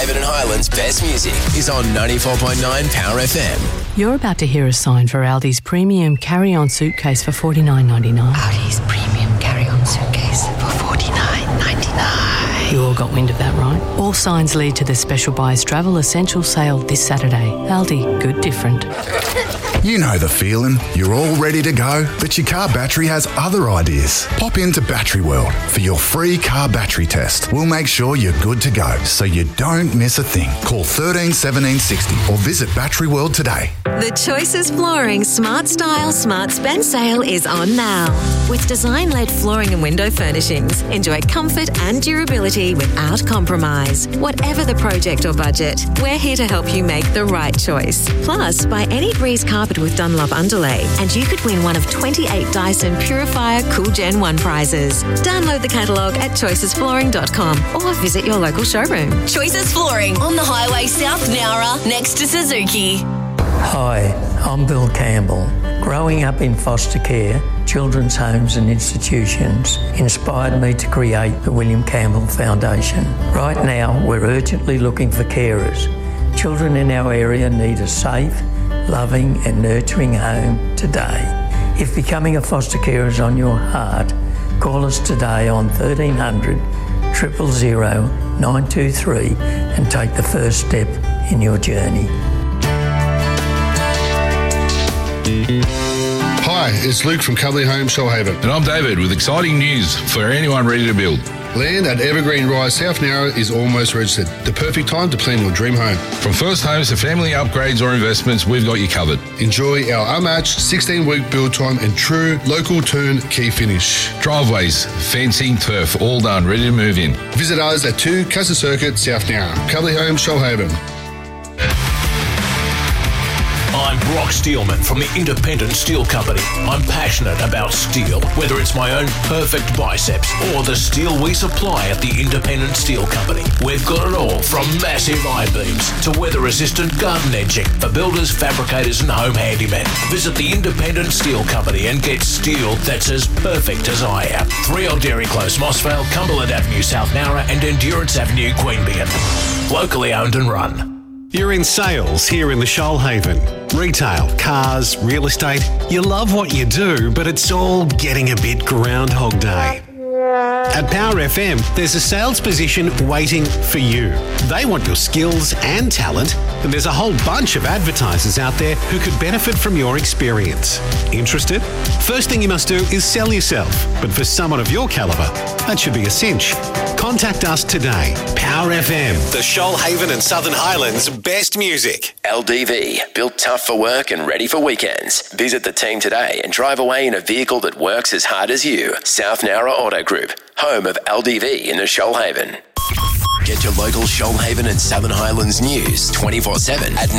Shoalhaven and Highlands' best music is on 94.9 Power FM. You're about to hear a sign for Aldi's premium carry-on suitcase for $49.99. Aldi's premium carry-on suitcase for $49.99. You all got wind of that, right? All signs lead to the Special Buys Travel Essential Sale this Saturday. Aldi, good different. You know the feeling. You're all ready to go, but your car battery has other ideas. Pop into Battery World for your free car battery test. We'll make sure you're good to go, so you don't miss a thing. Call 13 17 60 or visit Battery World today. The Choices Flooring Smart Style Smart Spend sale is on now. With design-led flooring and window furnishings, enjoy comfort and durability without compromise. Whatever the project or budget, we're here to help you make the right choice. Plus, buy any Breeze carpet with Dunlop underlay and you could win one of 28 Dyson Purifier Cool Gen 1 prizes. Download the catalogue at choicesflooring.com or visit your local showroom. Choices Flooring on the highway South Nowra next to Suzuki. Hi, I'm Bill Campbell. Growing up in foster care, children's homes and institutions inspired me to create the William Campbell Foundation. Right now, we're urgently looking for carers. Children in our area need a safe, loving and nurturing home today. If becoming a foster carer is on your heart, call us today on 1300 000 923 and take the first step in your journey. Hi, it's Luke from Cuddly Homes, Shoalhaven. And I'm David with exciting news for anyone ready to build. Land at Evergreen Rise, South Nowra is almost registered. The perfect time to plan your dream home. From first homes to family upgrades or investments, we've got you covered. Enjoy our unmatched 16-week build time and true local turnkey finish. Driveways, fencing, turf, all done, ready to move in. Visit us at 2 Casa Circuit, South Nowra. Cuddly Homes, Shoalhaven. I'm Brock Steelman from the Independent Steel Company. I'm passionate about steel, whether it's my own perfect biceps or the steel we supply at the Independent Steel Company. We've got it all from massive I-beams to weather-resistant garden edging for builders, fabricators and home handymen. Visit the Independent Steel Company and get steel that's as perfect as I am. 3 Old Dairy Close, Mossvale, Cumberland Avenue, South Nowra and Endurance Avenue, Queanbeyan. Locally owned and run. You're in sales here in the Shoalhaven. Retail, cars, real estate. You love what you do, but it's all getting a bit Groundhog Day. At Power FM, there's a sales position waiting for you. They want your skills and talent, and there's a whole bunch of advertisers out there who could benefit from your experience. Interested? First thing you must do is sell yourself, but for someone of your calibre, that should be a cinch. Contact us today. Power FM, the Shoalhaven and Southern Highlands' best music. LDV, built tough for work and ready for weekends. Visit the team today and drive away in a vehicle that works as hard as you. South Nowra Auto Group, home of LDV in the Shoalhaven. Get your local Shoalhaven and Southern Highlands news 24/7 at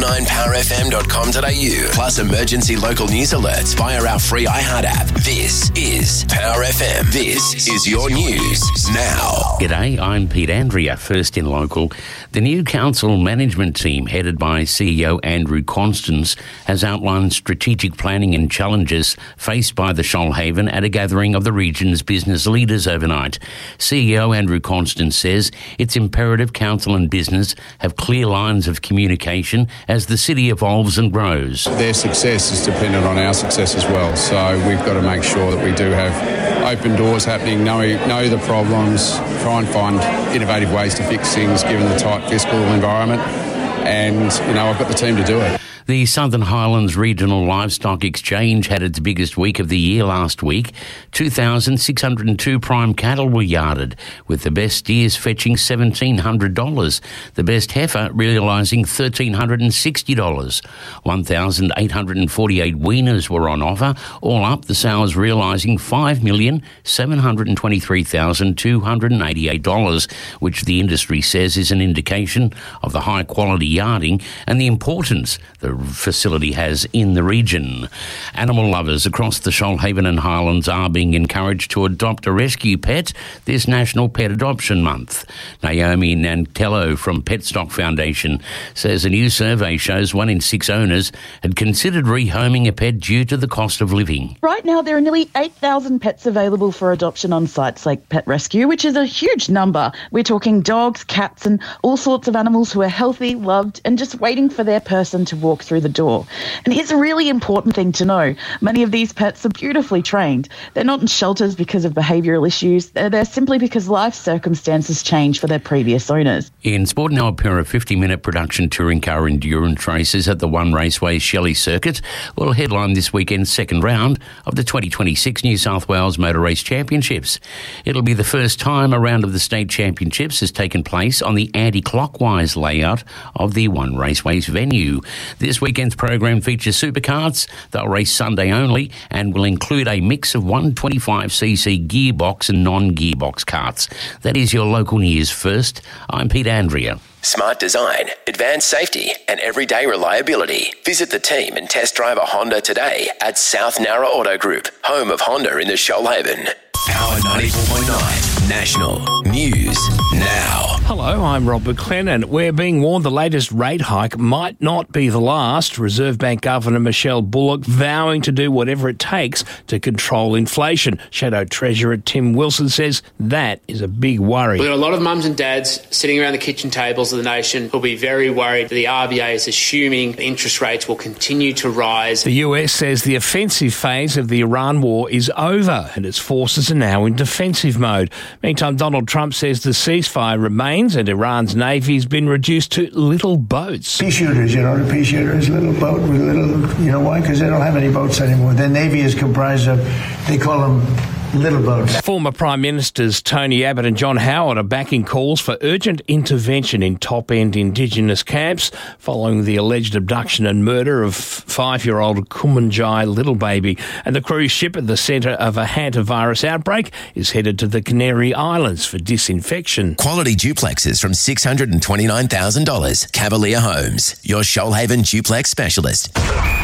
949powerfm.com.au. Plus emergency local news alerts via our free iHeart app. This is Power FM. This is your news now. G'day, I'm Pete Andrea, first in local. The new council management team, headed by CEO Andrew Constance, has outlined strategic planning and challenges faced by the Shoalhaven at a gathering of the region's business leaders overnight. CEO Andrew Constance says it's imperative council and business have clear lines of communication as the city evolves and grows. Their success is dependent on our success as well, so we've got to make sure that we do have open doors happening, know the problems, try and find innovative ways to fix things given the tight fiscal environment, and I've got the team to do it. The Southern Highlands Regional Livestock Exchange had its biggest week of the year last week. 2,602 prime cattle were yarded, with the best steers fetching $1,700, the best heifer realising $1,360. 1,848 weaners were on offer, all up the sales realising $5,723,288, which the industry says is an indication of the high quality yarding and the importance the facility has in the region. Animal lovers across the Shoalhaven and Highlands are being encouraged to adopt a rescue pet this National Pet Adoption Month. Naomi Nantello from Petstock Foundation says a new survey shows 1 in 6 owners had considered rehoming a pet due to the cost of living. Right now, there are nearly 8,000 pets available for adoption on sites like Pet Rescue, which is a huge number. We're talking dogs, cats, and all sorts of animals who are healthy, loved, and just waiting for their person to walk through the door. And here's a really important thing to know. Many of these pets are beautifully trained. They're not in shelters because of behavioural issues. They're there simply because life circumstances change for their previous owners. In sport now, a pair of 50-minute production touring car endurance races at the One Raceway Shelley Circuit will headline this weekend's second round of the 2026 New South Wales Motor Race Championships. It'll be the first time a round of the state championships has taken place on the anti-clockwise layout of the One Raceway's venue. This weekend's program features supercars. They'll race Sunday only and will include a mix of 125cc gearbox and non-gearbox karts. That is your local news first. I'm Pete Andrea. Smart design, advanced safety and everyday reliability. Visit the team and test drive a Honda today at South Nowra Auto Group, home of Honda in the Shoalhaven. Power 94.9 National News Now. Hello, I'm Rob McLennan. We're being warned the latest rate hike might not be the last. Reserve Bank Governor Michelle Bullock vowing to do whatever it takes to control inflation. Shadow Treasurer Tim Wilson says that is a big worry. We've got a lot of mums and dads sitting around the kitchen tables of the nation who'll be very worried that the RBA is assuming interest rates will continue to rise. The US says the offensive phase of the Iran war is over and its forces are now in defensive mode. Meantime, Donald Trump says the ceasefire remains and Iran's navy has been reduced to little boats. Pea shooters, the pea shooter is a little boat with little, why? Because they don't have any boats anymore. Their navy is comprised of, they call them little boats. Former Prime Ministers Tony Abbott and John Howard are backing calls for urgent intervention in top-end Indigenous camps following the alleged abduction and murder of 5-year-old Kumanjai little baby. And the cruise ship at the centre of a hantavirus outbreak is headed to the Canary Islands for disinfection. Quality duplexes from $629,000. Cavalier Homes, your Shoalhaven duplex specialist.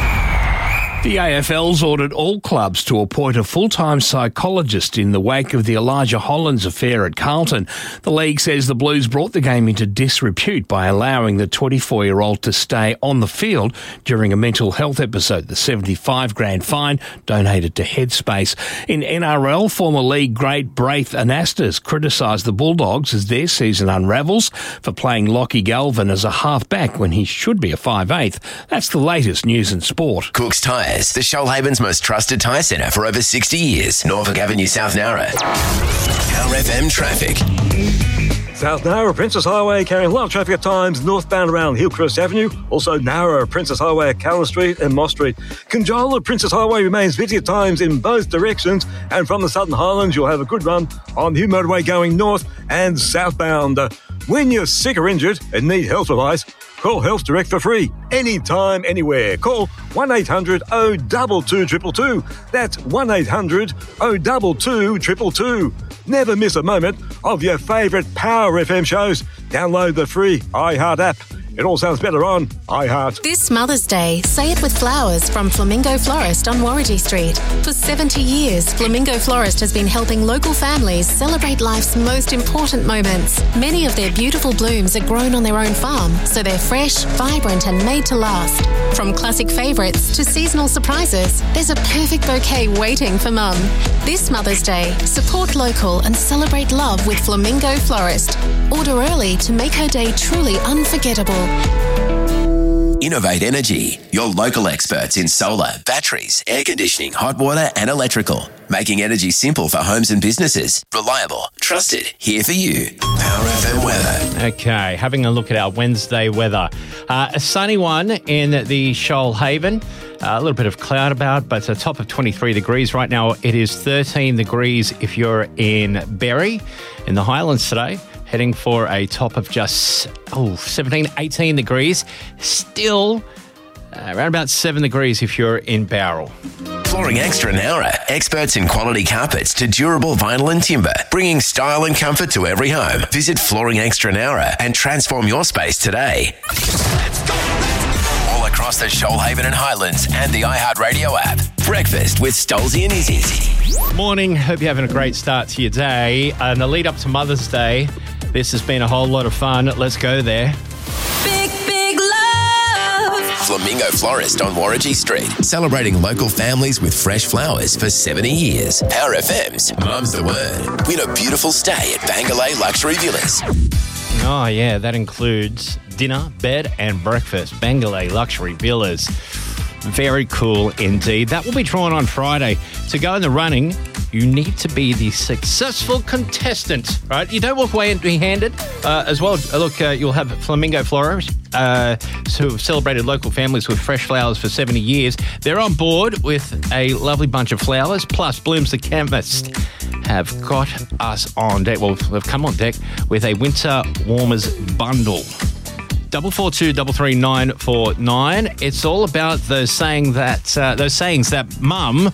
The AFL's ordered all clubs to appoint a full-time psychologist in the wake of the Elijah Hollands affair at Carlton. The league says the Blues brought the game into disrepute by allowing the 24-year-old to stay on the field during a mental health episode. The $75,000 fine donated to Headspace. In NRL, former league great Braith Anastas criticised the Bulldogs as their season unravels for playing Lockie Galvin as a half-back when he should be a 5'8". That's the latest news in sport. Cook's Tyre, the Shoalhaven's most trusted tyre centre for over 60 years. Norfolk Avenue, South Nowra. Power FM traffic. South Nowra, Princess Highway carrying a lot of traffic at times northbound around Hillcrest Avenue. Also Nowra, Princess Highway at Callan Street and Moss Street. Conjola, Princess Highway remains busy at times in both directions. And from the Southern Highlands, you'll have a good run on the Hugh Motorway going north and southbound. When you're sick or injured and need health advice, call Health Direct for free, anytime, anywhere. Call 1-800-022-222. That's 1-800-022-222. Never miss a moment of your favourite Power FM shows. Download the free iHeart app. It all sounds better on iHeart. This Mother's Day, say it with flowers from Flamingo Florist on Warranty Street. For 70 years, Flamingo Florist has been helping local families celebrate life's most important moments. Many of their beautiful blooms are grown on their own farm, so they're fresh, vibrant and made to last. From classic favourites to seasonal surprises, there's a perfect bouquet waiting for Mum. This Mother's Day, support local and celebrate love with Flamingo Florist. Order early to make her day truly unforgettable. Innovate Energy, your local experts in solar, batteries, air conditioning, hot water and electrical. Making energy simple for homes and businesses. Reliable, trusted, here for you. Power FM weather. Okay, having a look at our Wednesday weather. A sunny one in the Shoalhaven. A little bit of cloud about, but it's a top of 23 degrees. Right now it is 13 degrees if you're in Berry in the Highlands today. Heading for a top of just 17, 18 degrees. Still around about 7 degrees if you're in Bowral. Flooring Extra Nowra, experts in quality carpets to durable vinyl and timber, bringing style and comfort to every home. Visit Flooring Extra Nowra and transform your space today. Let's go! All across across the Shoalhaven and Highlands and the iHeartRadio app. Breakfast with Stolzy and Izzy. Morning. Hope you're having a great start to your day. And the lead up to Mother's Day, this has been a whole lot of fun. Let's go there. Big love. Flamingo Florist on Warringah Street, celebrating local families with fresh flowers for 70 years. Power FM's Mum's the Word. Win a beautiful stay at Bangalore Luxury Villas. Oh, yeah, that includes dinner, bed and breakfast. Bangalore Luxury Villas. Very cool indeed. That will be drawn on Friday. To go in the running, you need to be the successful contestant, right? You don't walk away empty-handed. As well, look, you'll have Flamingo Florist, who have celebrated local families with fresh flowers for 70 years. They're on board with a lovely bunch of flowers, plus Blooms the Chemist have got us on deck. Well, they've come on deck with a winter warmers bundle. 442 333 949. It's all about those sayings that Mum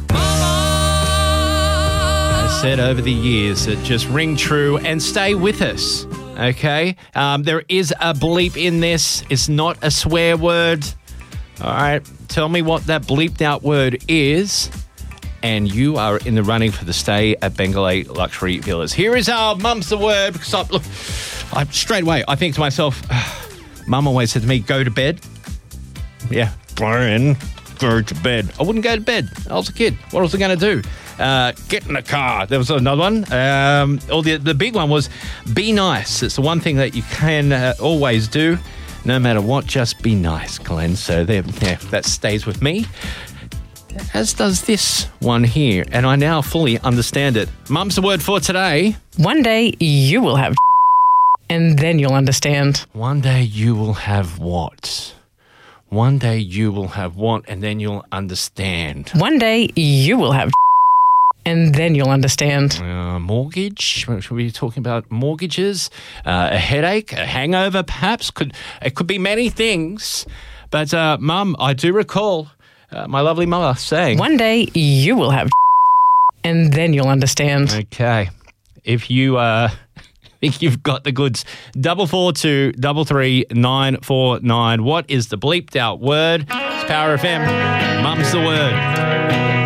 has said over the years that just ring true and stay with us. Okay, there is a bleep in this. It's not a swear word. All right, tell me what that bleeped out word is, and you are in the running for the stay at Bangalore Luxury Villas. Here is our Mum's the Word. Because straight away I think to myself, Mum always said to me, go to bed. Yeah, Brian, go to bed. I wouldn't go to bed. I was a kid. What was I going to do? Get in the car. There was another one. Or the big one was be nice. It's the one thing that you can always do, no matter what. Just be nice, Glenn. So that stays with me, as does this one here. And I now fully understand it. Mum's the Word for today. One day you will have and then you'll understand. One day you will have what? One day you will have what, and then you'll understand. One day you will have and then you'll understand. Mortgage? Should we be talking about mortgages? A headache? A hangover, perhaps? It could be many things. But, Mum, I do recall my lovely mother saying, one day you will have and then you'll understand. Okay. If you think you've got the goods, 442 333 949. What is the bleeped out word? It's Power FM. Mum's the Word.